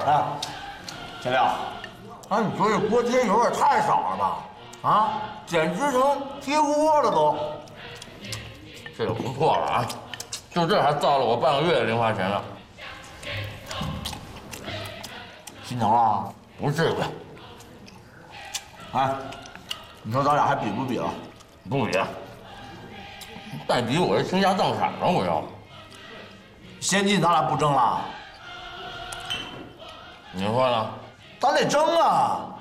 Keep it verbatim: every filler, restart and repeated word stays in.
哎，小廖，啊，你说这锅贴有点太少了吧？啊，简直成贴锅了都。 这个不错了啊，就这还造了我半个月的零花钱了。 心疼了？ 不至于， 哎，你说咱俩还比不比了？ 不比，再比我这倾家荡产了，我要。 先进咱俩不争了， 你说呢？ 咱得争啊！